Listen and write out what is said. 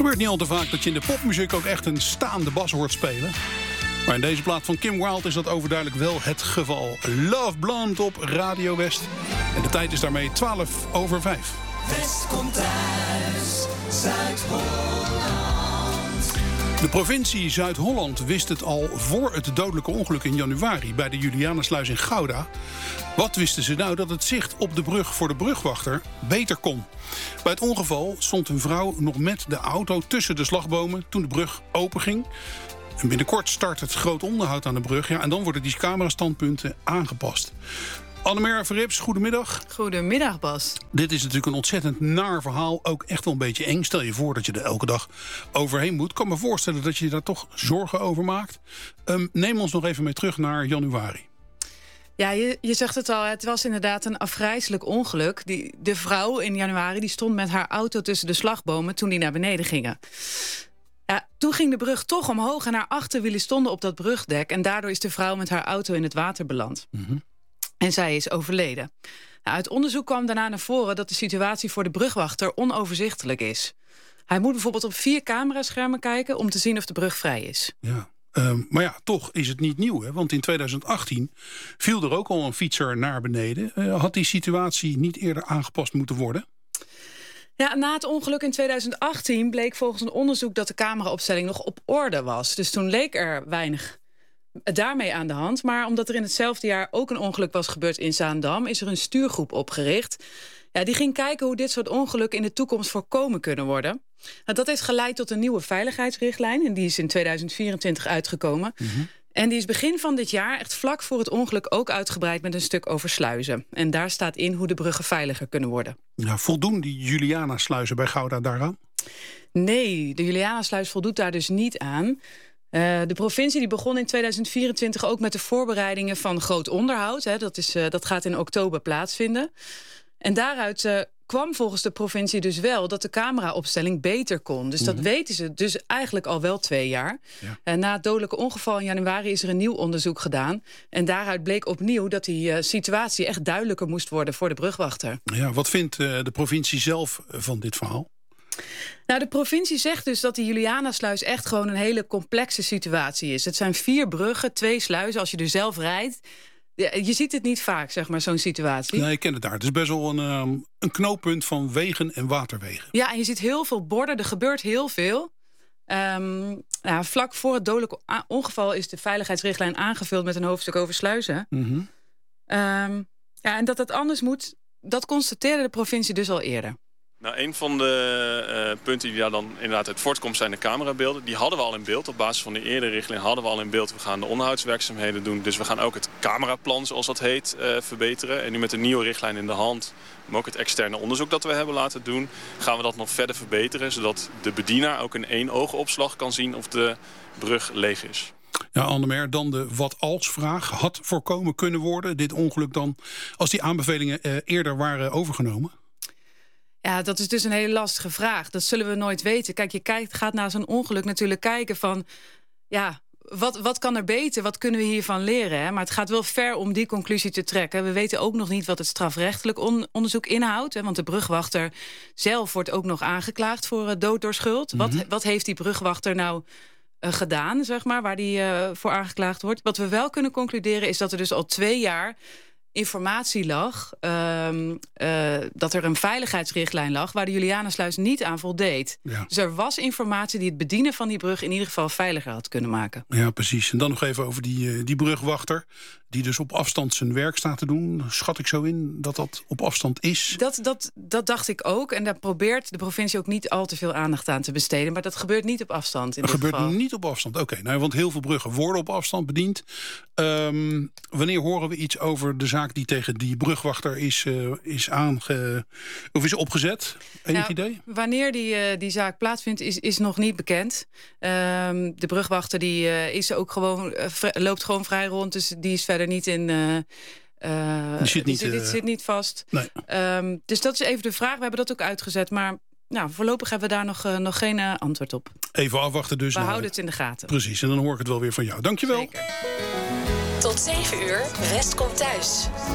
gebeurt niet al te vaak dat je in de popmuziek ook echt een staande bas hoort spelen. Maar in deze plaat van Kim Wilde is dat overduidelijk wel het geval. Love Blonde op Radio West. En de tijd is daarmee 5:12. West komt thuis, Zuid-Holland. De provincie Zuid-Holland wist het al voor het dodelijke ongeluk in januari bij de Julianasluis in Gouda. Wat wisten ze nou? Dat het zicht op de brug voor de brugwachter beter kon. Bij het ongeval stond een vrouw nog met de auto tussen de slagbomen toen de brug openging. En binnenkort start het groot onderhoud aan de brug. Ja, en dan worden die camerastandpunten aangepast. Annemer Verrips, goedemiddag. Goedemiddag, Bas. Dit is natuurlijk een ontzettend naar verhaal. Ook echt wel een beetje eng. Stel je voor dat je er elke dag overheen moet. Ik kan me voorstellen dat je daar toch zorgen over maakt. Neem ons nog even mee terug naar januari. Ja, je zegt het al. Het was inderdaad een afgrijselijk ongeluk. De vrouw in januari die stond met haar auto tussen de slagbomen toen die naar beneden gingen. Ja, toen ging de brug toch omhoog en haar achterwielen stonden op dat brugdek. En daardoor is de vrouw met haar auto in het water beland. Mm-hmm. En zij is overleden. Nou, uit onderzoek kwam daarna naar voren dat de situatie voor de brugwachter onoverzichtelijk is. Hij moet bijvoorbeeld op 4 cameraschermen kijken om te zien of de brug vrij is. Ja. Maar ja, toch is het niet nieuw. Hè? Want in 2018 viel er ook al een fietser naar beneden. Had die situatie niet eerder aangepast moeten worden? Ja, na het ongeluk in 2018 bleek volgens een onderzoek dat de cameraopstelling nog op orde was. Dus toen leek er weinig daarmee aan de hand. Maar omdat er in hetzelfde jaar ook een ongeluk was gebeurd in Zaandam, is er een stuurgroep opgericht. Ja, die ging kijken hoe dit soort ongelukken in de toekomst voorkomen kunnen worden. Nou, dat heeft geleid tot een nieuwe veiligheidsrichtlijn. En die is in 2024 uitgekomen. Mm-hmm. En die is begin van dit jaar, echt vlak voor het ongeluk, ook uitgebreid met een stuk over sluizen. En daar staat in hoe de bruggen veiliger kunnen worden. Ja, voldoen die Julianasluizen bij Gouda daaraan? Nee, de Julianasluis voldoet daar dus niet aan. De provincie die begon in 2024 ook met de voorbereidingen van groot onderhoud. Hè. Dat gaat in oktober plaatsvinden. En daaruit kwam volgens de provincie dus wel dat de cameraopstelling beter kon. Dus dat weten ze dus eigenlijk al wel 2 jaar. Ja. Na het dodelijke ongeval in januari is er een nieuw onderzoek gedaan. En daaruit bleek opnieuw dat die situatie echt duidelijker moest worden voor de brugwachter. Ja, wat vindt de provincie zelf van dit verhaal? Nou, de provincie zegt dus dat die Julianasluis echt gewoon een hele complexe situatie is. Het zijn 4 bruggen, 2 sluizen. Als je er zelf rijdt, je ziet het niet vaak, zeg maar, zo'n situatie. Nee, ik ken het daar. Het is best wel een knooppunt van wegen en waterwegen. Ja, en je ziet heel veel borden. Er gebeurt heel veel. Vlak voor het dodelijke ongeval is de veiligheidsrichtlijn aangevuld met een hoofdstuk over sluizen. Mm-hmm. En dat het anders moet, dat constateerde de provincie dus al eerder. Nou, een van de punten die daar dan inderdaad uit voortkomt zijn de camerabeelden. Die hadden we al in beeld. Op basis van de eerdere richtlijn hadden we al in beeld. We gaan de onderhoudswerkzaamheden doen. Dus we gaan ook het cameraplan, zoals dat heet, verbeteren. En nu met de nieuwe richtlijn in de hand, maar ook het externe onderzoek dat we hebben laten doen, gaan we dat nog verder verbeteren. Zodat de bedienaar ook in 1 oogopslag kan zien of de brug leeg is. Ja, Annemer, dan de wat-als-vraag. Had voorkomen kunnen worden, dit ongeluk dan, als die aanbevelingen eerder waren overgenomen? Ja, dat is dus een hele lastige vraag. Dat zullen we nooit weten. Kijk, gaat na zo'n ongeluk natuurlijk kijken van, ja, wat kan er beter? Wat kunnen we hiervan leren? Hè? Maar het gaat wel ver om die conclusie te trekken. We weten ook nog niet wat het strafrechtelijk onderzoek inhoudt. Hè? Want de brugwachter zelf wordt ook nog aangeklaagd voor dood door schuld. Mm-hmm. Wat heeft die brugwachter nou gedaan, zeg maar, waar die voor aangeklaagd wordt? Wat we wel kunnen concluderen is dat er dus al 2 jaar informatie lag, dat er een veiligheidsrichtlijn lag waar de Julianasluis niet aan voldeed. Ja. Dus er was informatie die het bedienen van die brug in ieder geval veiliger had kunnen maken. Ja, precies. En dan nog even over die brugwachter, die dus op afstand zijn werk staat te doen. Schat ik zo in dat dat op afstand is? Dat dacht ik ook. En daar probeert de provincie ook niet al te veel aandacht aan te besteden. Maar dat gebeurt niet op afstand in dit geval. Gebeurt niet op afstand, oké. Nou, want heel veel bruggen worden op afstand bediend. Wanneer horen we iets over de zaak die tegen die brugwachter is opgezet? Enig idee? Wanneer die zaak plaatsvindt is nog niet bekend. De brugwachter die is ook gewoon loopt gewoon vrij rond, dus die is verder niet in. Die zit niet vast. Nee. Dus dat is even de vraag. We hebben dat ook uitgezet, maar voorlopig hebben we daar nog geen antwoord op. Even afwachten dus. We houden het in de gaten. Precies, en dan hoor ik het wel weer van jou. Dankjewel. Zeker. Tot 7 uur, West komt thuis.